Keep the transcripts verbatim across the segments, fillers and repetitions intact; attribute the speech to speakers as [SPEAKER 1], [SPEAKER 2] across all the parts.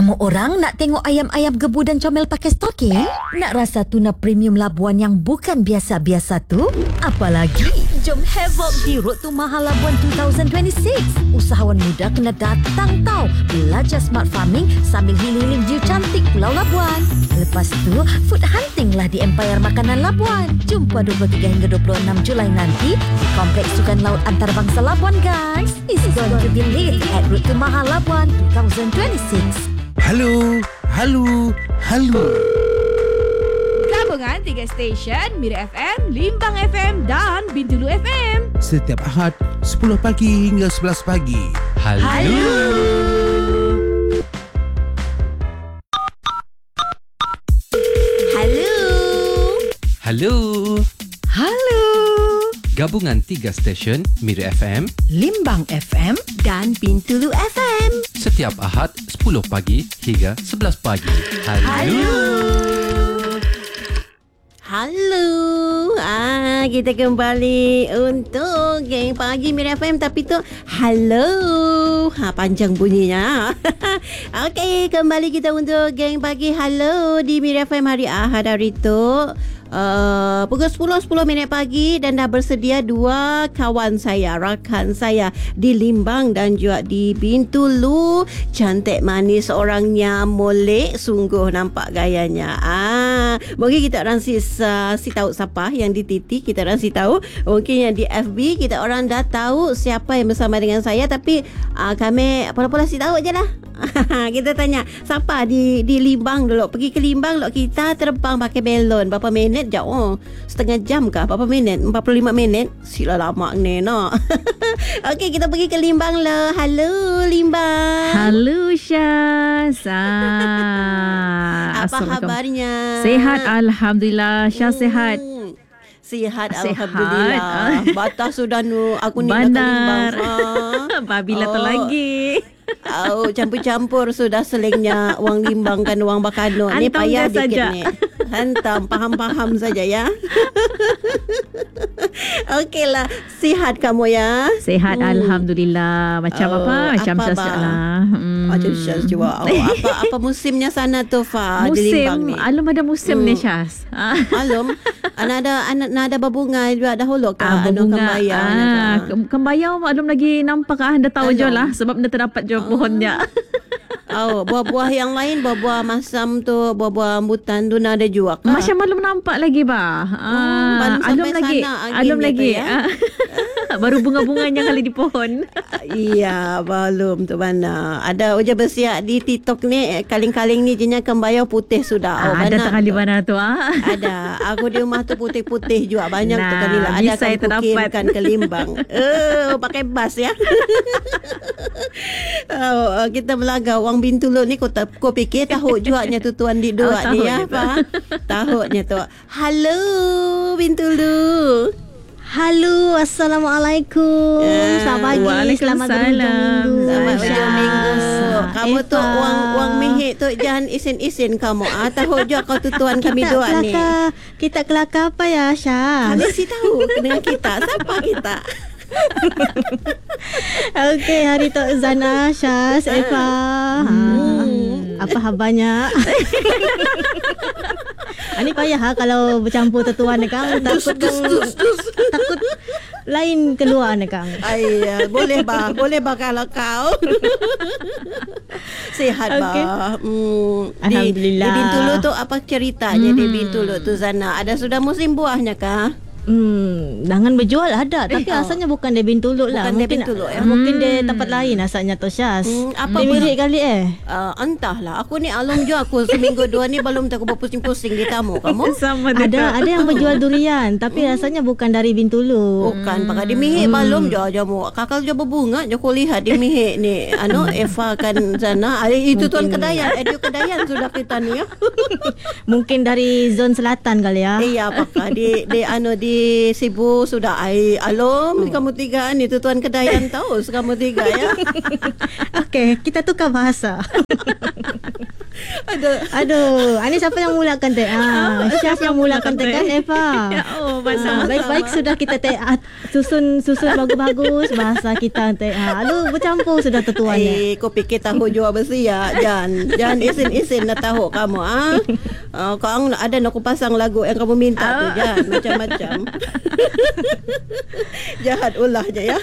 [SPEAKER 1] Semua orang nak tengok ayam-ayam gebu dan comel pakai stoking? Nak rasa tuna premium Labuan yang bukan biasa-biasa tu? Apalagi, jom havoc di Road to Mahal Labuan dua ribu dua puluh enam. Usahawan muda kena datang tau. Belajar smart farming sambil hiling-hiling view cantik Pulau Labuan. Lepas tu, food hunting lah di Empire Makanan Labuan. Jumpa dua puluh tiga hingga dua puluh enam Julai nanti di Kompleks Sukan Laut Antarabangsa Labuan, guys. It's going to be lit at Road to Mahal Labuan dua ribu dua puluh enam.
[SPEAKER 2] Halo, halo, halo.
[SPEAKER 3] Gabungan tiga stesen, Mira F M, Limbang F M dan Bintulu F M.
[SPEAKER 2] Setiap Ahad sepuluh pagi hingga sebelas pagi.
[SPEAKER 3] Halo. Halo.
[SPEAKER 4] Halo.
[SPEAKER 5] Halo.
[SPEAKER 1] Halo.
[SPEAKER 5] Gabungan tiga stesen, Mira F M,
[SPEAKER 1] Limbang F M
[SPEAKER 4] Dan Bintulu F M.
[SPEAKER 5] setiap Ahad sepuluh pagi hingga sebelas pagi. Halo.
[SPEAKER 4] Halo. Halo. Ah, kita kembali untuk Geng Pagi Mira F M. Tapi tu halo. Ha, panjang bunyinya. Okey, kembali kita untuk Geng Pagi Halo di Mira F M hari Ahad hari tu. Uh, pukul sepuluh sepuluh minit pagi dan dah bersedia dua kawan saya, rakan saya di Limbang dan juga di Bintulu. Cantik manis orangnya, molek sungguh nampak gayanya. Ah, mungkin kita orang si, uh, si tahu siapa yang di Titi, kita orang si tahu. Mungkin yang di F B kita orang dah tahu siapa yang bersama dengan saya, tapi uh, kami pola-pola si tahu je lah. Kita tanya siapa di di Limbang dulu. Pergi ke Limbang dulu, kita terbang pakai belon. Berapa minit je? Oh, setengah jam kah? Berapa minit? empat puluh lima minit? Sila lama ni no. Okey, kita pergi ke Limbang lah. Halo Limbang.
[SPEAKER 3] Halo Syaz. Ah,
[SPEAKER 4] Apa khabarnya?
[SPEAKER 3] Sehat Alhamdulillah. Syaz
[SPEAKER 4] Hmm.
[SPEAKER 3] sehat.
[SPEAKER 4] Sihat,
[SPEAKER 3] Sihat.
[SPEAKER 4] Alhamdulillah. Batas sudah nu aku ni dah ke Limbang.
[SPEAKER 3] Bandar. Babila
[SPEAKER 4] Oh.
[SPEAKER 3] tu lagi.
[SPEAKER 4] Oh, campur-campur sudah selingnya wang Limbang kan wang Bakano. Ni
[SPEAKER 3] Hantam
[SPEAKER 4] payah
[SPEAKER 3] dia
[SPEAKER 4] dikit
[SPEAKER 3] saja.
[SPEAKER 4] ni. Hantam, faham-faham saja ya. Okeylah, sihat kamu ya.
[SPEAKER 3] Sehat
[SPEAKER 4] Hmm.
[SPEAKER 3] Alhamdulillah. Macam
[SPEAKER 4] Oh,
[SPEAKER 3] apa? Macam
[SPEAKER 4] apa,
[SPEAKER 3] Syaz
[SPEAKER 4] Bang?
[SPEAKER 3] lah. Hmm.
[SPEAKER 4] Macam Syaz juga. Oh, apa apa musimnya sana tu Fa di Limbang
[SPEAKER 3] Musim.
[SPEAKER 4] ni?
[SPEAKER 3] Alum ada musim
[SPEAKER 4] Hmm.
[SPEAKER 3] ni Syaz. Ah.
[SPEAKER 4] Alum, ada anak ada berbunga juga dahulu ke
[SPEAKER 3] Ah,
[SPEAKER 4] anu
[SPEAKER 3] berbunga.
[SPEAKER 4] kembaya.
[SPEAKER 3] Ah, ke- kembaya belum lagi nampak ah. Dah tahu
[SPEAKER 4] Alum.
[SPEAKER 3] je lah. Sebab dah terdapat je pohonnya.
[SPEAKER 4] Oh, buah-buah yang lain, buah-buah masam tu, buah-buah rambutan tu nak ada juga ke?
[SPEAKER 3] Macam belum nampak lagi bah. Ah,
[SPEAKER 4] baru
[SPEAKER 3] alum
[SPEAKER 4] sampai
[SPEAKER 3] lagi.
[SPEAKER 4] sana angin
[SPEAKER 3] Alum
[SPEAKER 4] dia
[SPEAKER 3] lagi.
[SPEAKER 4] tu ya?
[SPEAKER 3] Ah. Baru bunga-bunganya kali di pohon.
[SPEAKER 4] Iya, belum tu mana. Ada uja bersiap di TikTok ni, kaling-kaling ni jenis kembaya putih sudah. Oh,
[SPEAKER 3] Ah, ada
[SPEAKER 4] mana
[SPEAKER 3] tak kali
[SPEAKER 4] tu?
[SPEAKER 3] mana tu ah?
[SPEAKER 4] Ada. Aku di rumah tu putih-putih juga. Banyak tu
[SPEAKER 3] Nah,
[SPEAKER 4] kali lah. Ada
[SPEAKER 3] bisa
[SPEAKER 4] kan
[SPEAKER 3] itu dapat.
[SPEAKER 4] kukimkan ke Limbang. Oh, pakai bas ya. Oh, kita melaga wang Bintulu ni kau, tak, kau fikir tahu juaknya tu tuan di dua
[SPEAKER 3] Oh,
[SPEAKER 4] ni
[SPEAKER 3] tahuknya
[SPEAKER 4] ya,
[SPEAKER 3] tu.
[SPEAKER 4] Pak. Tahuknya tu. Halo Bintulu.
[SPEAKER 6] Halo, Assalamualaikum.
[SPEAKER 4] Ya,
[SPEAKER 6] Selamat pagi, selamat berhujung minggu.
[SPEAKER 4] Selamat
[SPEAKER 6] Syaz.
[SPEAKER 4] hujung minggu. Kamu tu
[SPEAKER 6] Eva.
[SPEAKER 4] wang wang mihik tu jangan isin-isin kamu. Ah, tahu juga kau tu tuan kami
[SPEAKER 6] Kita
[SPEAKER 4] dua ni.
[SPEAKER 6] kelakar, kita kelakar apa ya, Syaz?
[SPEAKER 4] Kami si tahu dengan kita. Siapa kita?
[SPEAKER 6] Okey, hari tu Zana, Syaz, Eva. Ha. Apa khabarnya? Ini payah ha kalau bercampur tuan ni Kang. Takut takut lain keluar ni Kang.
[SPEAKER 4] Ay, boleh bah, boleh bah kalau kau. Sihat
[SPEAKER 6] Okey.
[SPEAKER 4] bah. Hmm, di-
[SPEAKER 6] Alhamdulillah.
[SPEAKER 4] Di Bintulu tu apa ceritanya di Bintulu tu Zana? Ada sudah musim buahnya kah?
[SPEAKER 6] Hmm, jangan berjual ada tapi
[SPEAKER 4] oh.
[SPEAKER 6] asalnya bukan dari Bintulu lah.
[SPEAKER 4] Bukan dari
[SPEAKER 6] Mungkin
[SPEAKER 4] Bintulu, ya?
[SPEAKER 6] mungkin dari tempat lain asalnya tu Syaz.
[SPEAKER 4] Hmm, apa
[SPEAKER 6] Dia
[SPEAKER 4] pun-
[SPEAKER 6] mirip kali eh.
[SPEAKER 4] Uh, entahlah. Aku ni alung je aku seminggu dua ni belum tak berpusing-pusing di tamu kamu.
[SPEAKER 3] Sama
[SPEAKER 6] Ada ada yang berjual durian tapi rasanya bukan dari Bintulu.
[SPEAKER 4] Bukan pakai di mihik belum je jamu. Kakak je berbunga je aku lihat di mihik ni. Anu Eva kan sana. Ay, itu tuan Kedayan. Eh, dia Kedayan sudah kita ni ya.
[SPEAKER 6] Mungkin dari zon selatan kali ya.
[SPEAKER 4] Iya apakah di di anu di Sibu sudah ai alum kamu tiga ni tu tuan Kedayan tahu kamu tiga ya.
[SPEAKER 6] Okey, kita tukar bahasa.
[SPEAKER 4] Aduh.
[SPEAKER 6] Aduh, ini siapa yang mulakan teh? Ah, Syaz yang mulakan teh kan Eva.
[SPEAKER 3] Ya, oh,
[SPEAKER 6] Ah, baik-baik sudah kita teh ah, susun susun bagus-bagus bahasa kita teh. Ah, aduh bercampur sudah tetuannya.
[SPEAKER 4] Eh, kau fikir tahu jual besi ya? Jangan, jangan isin-isin nak tahu kamu ah. Uh, kau ada nak aku pasang lagu yang kamu minta tu, jangan macam-macam. Jahat ulahnya ya.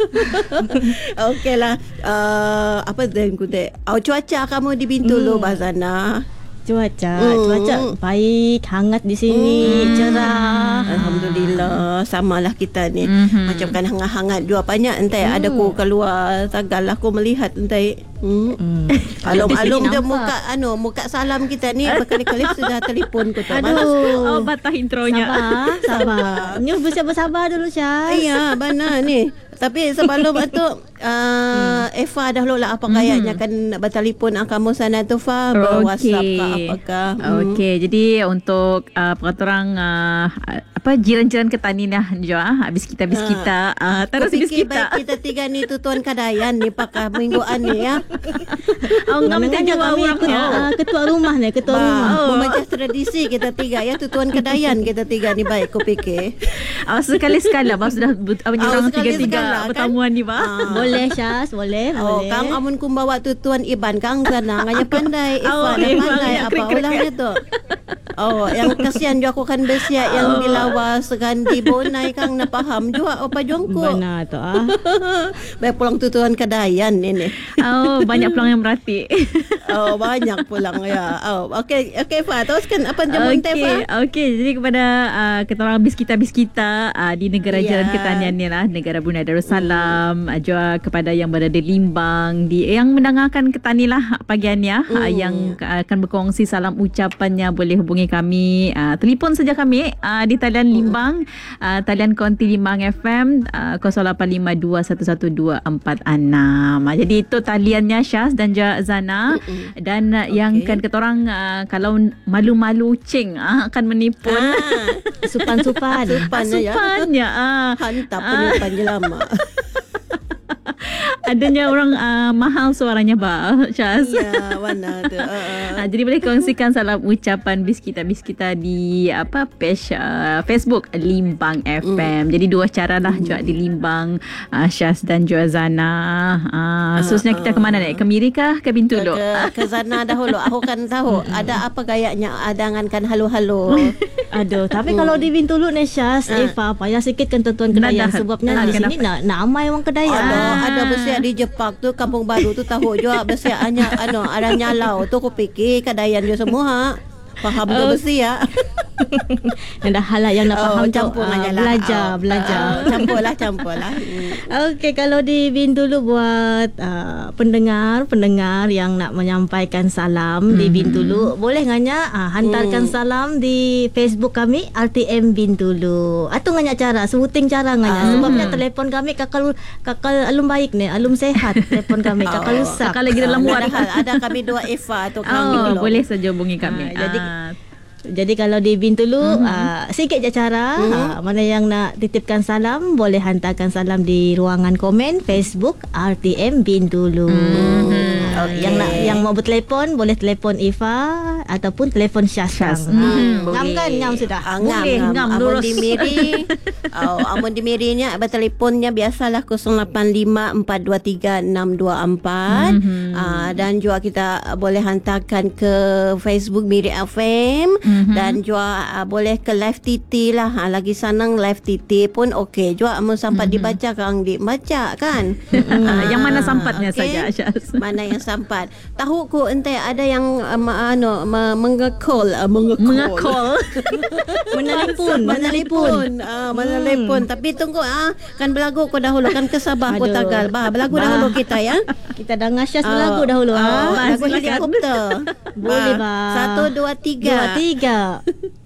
[SPEAKER 4] Okeylah. Uh, apa yang ku teh? Oh, cuaca kamu di Bintulu, hmm. Bazana.
[SPEAKER 6] Cuaca,
[SPEAKER 4] Hmm.
[SPEAKER 6] cuaca baik, hangat di sini,
[SPEAKER 4] Hmm.
[SPEAKER 6] cerah.
[SPEAKER 4] Alhamdulillah, samalah kita ni.
[SPEAKER 3] Mhm.
[SPEAKER 4] Macam kan hangat-hangat jua banyak entai. Ada ku keluar Tagal aku melihat entai. Hmm.
[SPEAKER 6] Hmm.
[SPEAKER 4] Alum-alum
[SPEAKER 6] Di
[SPEAKER 4] je
[SPEAKER 6] sini
[SPEAKER 4] muka
[SPEAKER 6] nampak.
[SPEAKER 4] anu muka salam kita ni berkali-kali sudah telefon ku tu. Malas.
[SPEAKER 3] Oh, batah intronya.
[SPEAKER 6] Sabar, sabar. Nyuh bersabar-sabar dulu, Syaz.
[SPEAKER 4] Iya, benar ni. Tapi sebelum itu uh, Eva dah lola apa kayaknya kan bertelefon ah, kamu sana tu Fa, WhatsApp ke apakah. Hmm.
[SPEAKER 3] Okey, jadi untuk uh, peraturan uh, apa jiran-jiran Ketani lah Jo ah, habis kita habis
[SPEAKER 4] Ah.
[SPEAKER 3] kita uh, terus
[SPEAKER 4] Kau
[SPEAKER 3] habis
[SPEAKER 4] fikir
[SPEAKER 3] kita.
[SPEAKER 4] baik kita tiga ni tu Tuan Kadayan ni pakai mingguan ni ya.
[SPEAKER 3] Oh, ngam
[SPEAKER 6] Mana
[SPEAKER 3] dia
[SPEAKER 6] kami
[SPEAKER 3] orang
[SPEAKER 6] ikut
[SPEAKER 3] ya.
[SPEAKER 6] ah, ketua rumah ni, ketua rumah.
[SPEAKER 4] Bah, memecah tradisi kita tiga ya tu Tuan Kadayan kita tiga ni baik kau fikir.
[SPEAKER 3] Oh, sekali-sekala bang sudah but, uh,
[SPEAKER 4] Oh,
[SPEAKER 3] orang
[SPEAKER 4] sekali-sekala,
[SPEAKER 3] tiga-tiga
[SPEAKER 4] kan?
[SPEAKER 3] pertemuan ni bang.
[SPEAKER 4] Ah.
[SPEAKER 6] Boleh, Syaz, boleh,
[SPEAKER 4] Oh,
[SPEAKER 6] boleh.
[SPEAKER 4] Kang amun ku bawa tu Tuan Iban Kang sana nganya pandai
[SPEAKER 3] Oh,
[SPEAKER 4] Ivan oh,
[SPEAKER 3] Iban,
[SPEAKER 4] pandai
[SPEAKER 3] ya,
[SPEAKER 4] apa
[SPEAKER 3] krik-krik.
[SPEAKER 4] ulahnya tu. Oh, yang kasihan juga aku kan bersiap yang dilawas kan di Bonai Kang na faham juga apa jongko.
[SPEAKER 6] Benar tu ah.
[SPEAKER 4] Baik pulang tu Tuan Kadayan ini.
[SPEAKER 3] Oh, banyak peluang yang berarti.
[SPEAKER 4] Oh, banyak pulang ya. Oh, okey okey Fa, teruskan apa jamuan teh Fa?
[SPEAKER 3] Okey, okey. Jadi kepada uh, kita orang habis kita habis kita uh, di negara
[SPEAKER 4] Ya.
[SPEAKER 3] jiran Ketanian ni lah, negara Brunei Darussalam, uh, juga kepada yang berada di Limbang, di yang mendengarkan Ketani lah pagiannya, uh, yang uh, akan berkongsi salam ucapannya boleh hubungi kami, uh, telefon saja kami uh, di talian Limbang, uh, talian konti Limbang F M uh, kosong lapan lima dua satu satu dua empat enam. Uh, jadi itu taliannya Syaz dan juga Zana. Dan uh, yang
[SPEAKER 4] Okey.
[SPEAKER 3] kan kata orang uh, kalau malu-malu cing uh, akan menipu.
[SPEAKER 4] Ah,
[SPEAKER 6] Supan-supan.
[SPEAKER 4] supannya ya.
[SPEAKER 3] Supannya ah.
[SPEAKER 4] Hantar penipuan je lama.
[SPEAKER 3] Adanya orang uh, mahal suaranya ba Syaz.
[SPEAKER 4] Ya, mana tu. Uh, uh.
[SPEAKER 3] Ah, jadi boleh kongsikan salam ucapan bis kita bis kita di apa page uh, Facebook Limbang F M. Jadi dua cara lah juga di Limbang, uh, Syaz dan juga Zana. Uh, Seterusnya kita ke mana ni? Ke Miri kah? Ke Bintulu?
[SPEAKER 4] Ke, ke sana dahulu. Aku kan tahu ada apa gayanya adangankan halo-halo.
[SPEAKER 6] Aduh, tapi kalau di Bintulu ni Syaz,
[SPEAKER 4] Ah.
[SPEAKER 6] Eva, payah sikit kan tuan Kedayan
[SPEAKER 3] Dah, dah.
[SPEAKER 6] sebabnya
[SPEAKER 3] Ah,
[SPEAKER 6] di sini nak nak amai orang Kedayan.
[SPEAKER 4] Ada ada bersiap di Jepang tu Kampung Baru tu tahu juga bersiap hanya ano ada nyalau tu aku fikir Kadayan je semua ha. Faham tu bersiap.
[SPEAKER 6] Yang dah halal yang nak faham tu,
[SPEAKER 4] campur
[SPEAKER 6] ah,
[SPEAKER 4] aja lah.
[SPEAKER 6] belajar,
[SPEAKER 4] Oh,
[SPEAKER 6] belajar.
[SPEAKER 4] oh, campurlah campurlah. Hmm.
[SPEAKER 6] Okey, kalau di Bintulu buat uh, pendengar-pendengar yang nak menyampaikan salam di Bintulu, boleh nganya uh, hantarkan salam di Facebook kami R T M Bintulu. Atau nganya cara, sebuting cara nganya. Sebabnya telefon kami kakal kakal alum baik ni, alum sehat telefon kami, kakal rusak.
[SPEAKER 3] Kakak lagi dalam
[SPEAKER 4] Ada
[SPEAKER 3] muat.
[SPEAKER 4] hal ada kami dua Eva tu Kang
[SPEAKER 3] Oh,
[SPEAKER 4] Nilo.
[SPEAKER 3] boleh saja hubungi kami.
[SPEAKER 6] Ah, jadi-
[SPEAKER 3] Ah.
[SPEAKER 6] Jadi kalau di Bintulu mm-hmm. uh, sikit je cara mm-hmm. uh, mana yang nak titipkan salam boleh hantarkan salam di ruangan komen Facebook R T M Bintulu. Mm-hmm.
[SPEAKER 4] Okey.
[SPEAKER 6] Yang nak yang mau bertelefon boleh telefon Eva ataupun telefon Syaz.
[SPEAKER 3] Syaz.
[SPEAKER 6] Hmm.
[SPEAKER 3] Hmm,
[SPEAKER 6] Ngam
[SPEAKER 3] boleh.
[SPEAKER 6] kan ngam sudah.
[SPEAKER 4] Ah, ngam,
[SPEAKER 3] Boleh,
[SPEAKER 4] ngam.
[SPEAKER 3] ngam,
[SPEAKER 4] Amun
[SPEAKER 3] lurus.
[SPEAKER 4] di Miri oh, amun di Mirinya berteleponnya biasalah kosong lapan lima empat dua tiga enam dua empat.
[SPEAKER 3] Mhm.
[SPEAKER 4] Ah, dan juga kita boleh hantarkan ke Facebook Miri F M
[SPEAKER 3] Mhm.
[SPEAKER 4] dan juga ah, boleh ke live T T lah. Ah, lagi senang live T T pun okey juga amun sampai
[SPEAKER 3] Mhm.
[SPEAKER 4] dibaca Kang di baca kan.
[SPEAKER 3] Ah, yang mana sampatnya
[SPEAKER 4] okey.
[SPEAKER 3] saja Syaz.
[SPEAKER 4] Mana yang sampat. Tahu ku ente ada yang um, ano ma- mengekol uh, mengekol.
[SPEAKER 3] Mengakol.
[SPEAKER 6] Menelpon, menelpon.
[SPEAKER 4] Menelpon. Ah, menelpon. Tapi tunggu ah, kan belagu ko dahulu kan ke Sabah ko
[SPEAKER 6] Aduh.
[SPEAKER 4] Tagal. Bah, belagu
[SPEAKER 6] Bah.
[SPEAKER 4] dahulu kita ya.
[SPEAKER 6] Kita dengar Syaz berlagu dahulu
[SPEAKER 4] Oh,
[SPEAKER 6] ah.
[SPEAKER 4] lagu
[SPEAKER 3] silakan.
[SPEAKER 4] helikopter.
[SPEAKER 6] Boleh, bah.
[SPEAKER 4] Satu, dua, tiga.
[SPEAKER 6] Dua, tiga.